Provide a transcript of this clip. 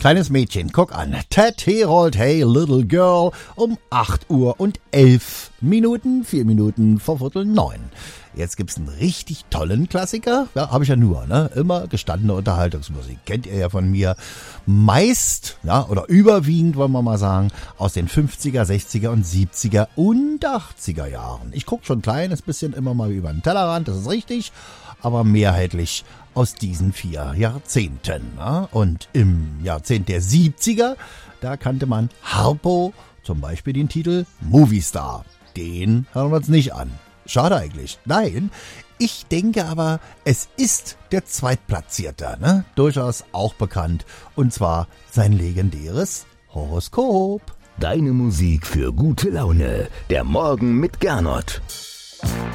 kleines Mädchen, guck an. Ted Herold, hey little girl, um 8:11 Minuten, 4 Minuten vor 8:45. Jetzt gibt's einen richtig tollen Klassiker. Ja, habe ich ja nur, ne? Immer gestandene Unterhaltungsmusik. Kennt ihr ja von mir. Meist, ja, oder überwiegend, wollen wir mal sagen, aus den 50er, 60er und 70er und 80er Jahren. Ich gucke schon ein kleines bisschen immer mal über den Tellerrand, das ist richtig, aber mehrheitlich aus diesen 4 Jahrzehnten. Ja? Und im Jahrzehnt der 70er, da kannte man Harpo, zum Beispiel den Titel Movie Star. Den hören wir uns nicht an. Schade eigentlich. Nein, ich denke aber, es ist der Zweitplatzierte, ne? Durchaus auch bekannt. Und zwar sein legendäres Horoskop. Deine Musik für gute Laune. Der Morgen mit Gernot.